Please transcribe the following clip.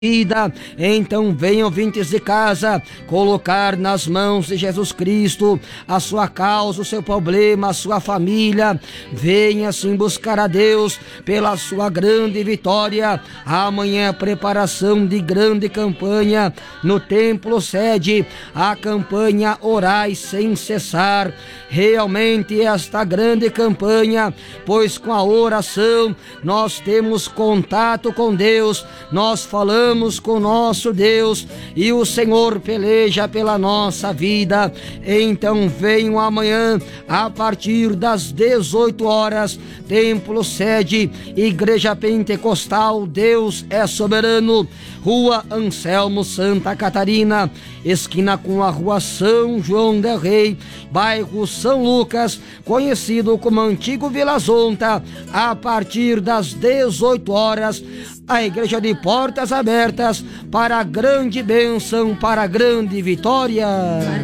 vida. Então venham, ouvintes de casa, colocar nas mãos de Jesus Cristo a sua causa, o seu problema, a sua família. Venha assim buscar a Deus pela sua grande vitória. Amanhã a preparação de grande campanha no templo sede, a campanha Orai Sem Cessar. Realmente esta grande campanha, pois com a oração nós temos contato com Deus, nós falamos com nosso Deus e o Senhor peleja pela nossa vida. Então venham amanhã a partir das 18 horas, templo sede, Igreja Pentecostal Deus é Soberano, Rua Anselmo Santa Catarina, esquina com a Rua São João del Rei, bairro São Lucas, conhecido como Antigo Vila Zonta. A partir das 18 horas, a igreja de portas abertas para a grande bênção, para a grande vitória.